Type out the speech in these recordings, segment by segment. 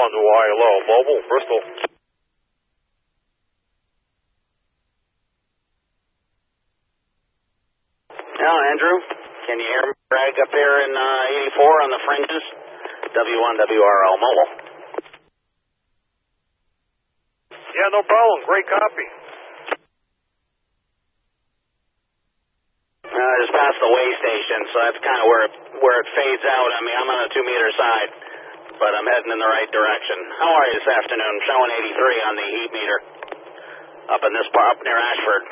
On the YLO Mobile, Bristol. Now, Andrew, can you hear me? Greg up here in 84 on the fringes. W1WRL Mobile. Yeah, no problem. Great copy. Just past the way station, so that's kind of where it fades out. I mean, I'm on a 2-meter side, but I'm heading in the right direction. How are you this afternoon? Showing 83 on the heat meter up in this part, up near Ashford.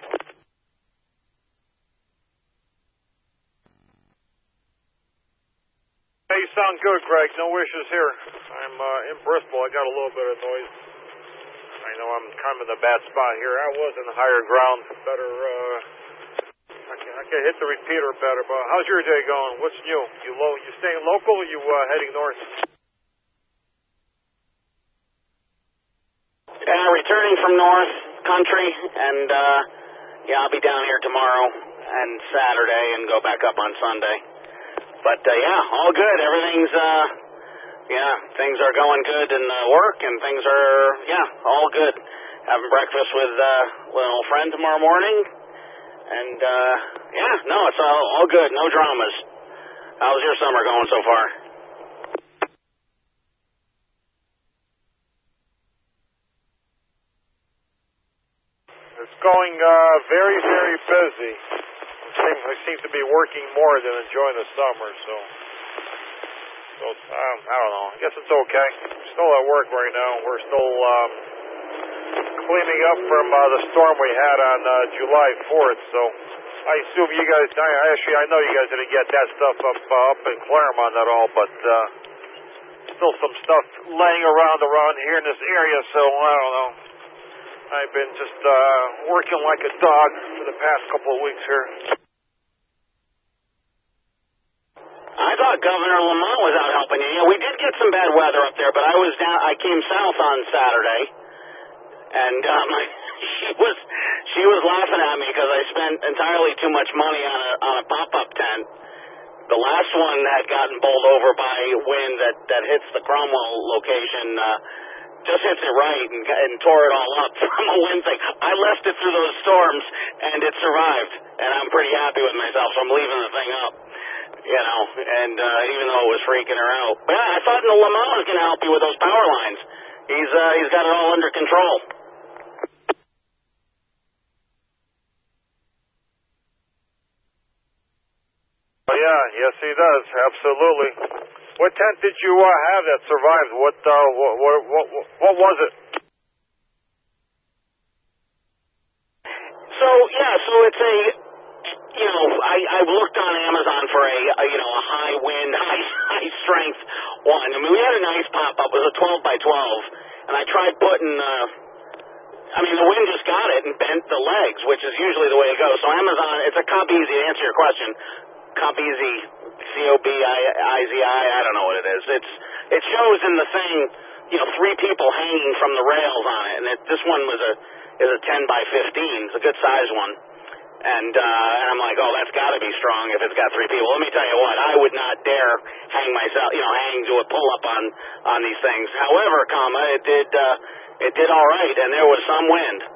Hey, you sound good, Greg. No issues here. I'm in Bristol. I got a little bit of noise. I know I'm kind of in a bad spot here. I was in the higher ground. Better, I can hit the repeater better. But how's your day going? What's new? You staying local or you heading north? Returning from North Country, and I'll be down here tomorrow and Saturday and go back up on Sunday. But all good. Everything's things are going good in work, and things are all good. Having breakfast with an old friend tomorrow morning, and it's all good. No dramas. How's your summer going so far? It's going very, very busy. I seem to be working more than enjoying the summer, so I don't know. I guess it's okay. We're still at work right now. We're still cleaning up from the storm we had on July 4th, so I assume you guys, I know you guys didn't get that stuff up in Claremont at all, but still some stuff laying around here in this area, so I don't know. I've been just working like a dog for the past couple of weeks here. I thought Governor Lamont was out helping you. Yeah, we did get some bad weather up there, but I came south on Saturday, and she was laughing at me because I spent entirely too much money on a pop-up tent. The last one had gotten bowled over by wind that hits the Cromwell location. Just hits it right and tore it all up from a wind thing. I left it through those storms, and it survived, and I'm pretty happy with myself, so I'm leaving the thing up, and even though it was freaking her out. But yeah, I thought Lamont was going to help you with those power lines. He's got it all under control. Oh, yeah, yes he does, absolutely. What tent did you have that survived? What was it? So it's I've looked on Amazon for a high wind, high strength one. I mean, we had a nice pop up. It was a 12 by 12, and I tried putting. The wind just got it and bent the legs, which is usually the way it goes. So Amazon, it's a Cobizi. To answer your question, Cobizi, Cobizi. I don't know what it is. It shows in the thing, 3 people hanging from the rails on it, and this one is a 10 by 15. It's a good size one. And I'm like, oh, that's got to be strong if it's got 3 people. Let me tell you what, I would not dare hang myself, hang to a pull up on these things. However, it did all right, and there was some wind.